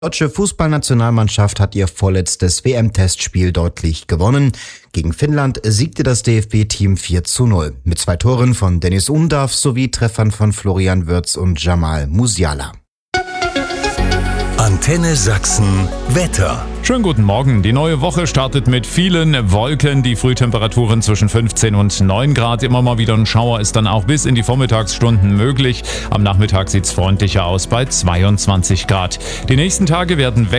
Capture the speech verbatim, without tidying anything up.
Die deutsche Fußballnationalmannschaft hat ihr vorletztes W M-Testspiel deutlich gewonnen. Gegen Finnland siegte das D F B-Team vier zu null mit zwei Toren von Dennis Undav sowie Treffern von Florian Wirtz und Jamal Musiala. Antenne Sachsen Wetter. Schönen guten Morgen. Die neue Woche startet mit vielen Wolken. Die Frühtemperaturen zwischen fünfzehn und neun Grad. Immer mal wieder ein Schauer ist dann auch bis in die Vormittagsstunden möglich. Am Nachmittag sieht's freundlicher aus bei zweiundzwanzig Grad. Die nächsten Tage werden